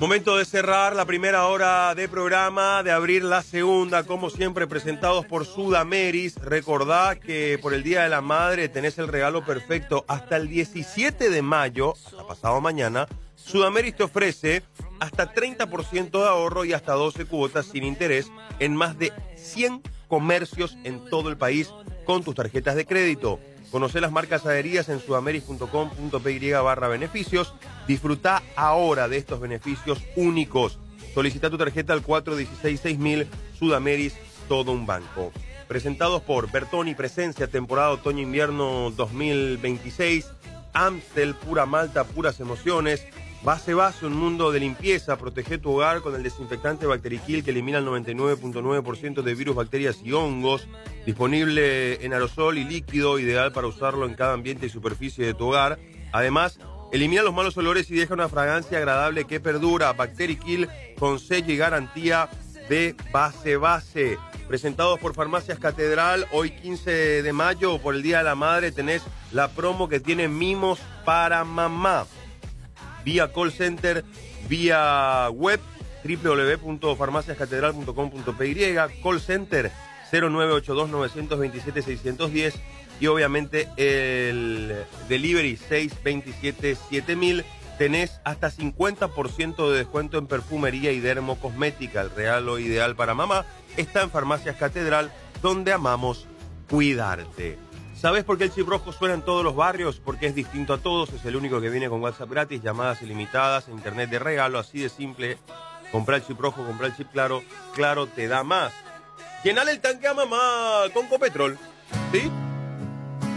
Momento de cerrar la primera hora de programa, de abrir la segunda, como siempre presentados por Sudameris. Recordá que por el Día de la Madre tenés el regalo perfecto. Hasta el 17 de mayo, hasta pasado mañana, Sudameris te ofrece hasta 30% de ahorro y hasta 12 cuotas sin interés en más de 100 comercios en todo el país con tus tarjetas de crédito. Conocé las marcas adheridas en sudameris.com.py/beneficios. Disfruta ahora de estos beneficios únicos. Solicita tu tarjeta al 416-6000. Sudameris, todo un banco. Presentados por Bertoni, Presencia, temporada otoño-invierno 2026. Amstel, pura malta, puras emociones. Base, un mundo de limpieza. Protege tu hogar con el desinfectante Bacterikill que elimina el 99.9% de virus, bacterias y hongos. Disponible en aerosol y líquido, ideal para usarlo en cada ambiente y superficie de tu hogar. Además, elimina los malos olores y deja una fragancia agradable que perdura. Bacterikill con sello y garantía de base. Presentados por Farmacias Catedral, hoy 15 de mayo, por el Día de la Madre, tenés la promo que tiene mimos para mamá. Vía call center, vía web, www.farmaciascatedral.com.py, call center 0982-927-610 y obviamente el delivery 627-7000. Tenés hasta 50% de descuento en perfumería y dermocosmética. El regalo ideal para mamá está en Farmacias Catedral, donde amamos cuidarte. ¿Sabes por qué el chip rojo suena en todos los barrios? Porque es distinto a todos, es el único que viene con WhatsApp gratis, llamadas ilimitadas, internet de regalo, así de simple. Comprar el chip rojo, comprar el chip claro, claro te da más. Llenale el tanque a mamá con Copetrol, ¿sí?